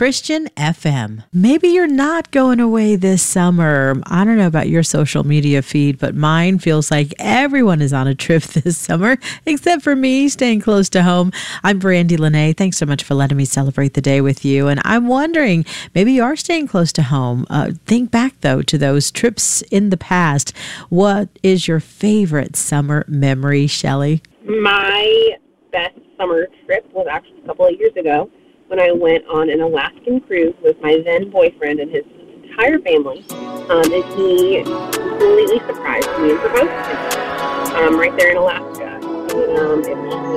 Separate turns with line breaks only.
Christian FM. Maybe you're not going away this summer. I don't know about your social media feed, but mine feels like everyone is on a trip this summer, except for me staying close to home. I'm Brandy Lene. Thanks so much for letting me celebrate the day with you. And I'm wondering, maybe you are staying close to home. Think back, though, to those trips in the past. What is your favorite summer memory, Shelley?
My best summer trip was actually a couple of years ago when I went on an Alaskan cruise with my then boyfriend and his entire family. And he completely surprised me and proposed to me right there in Alaska. It was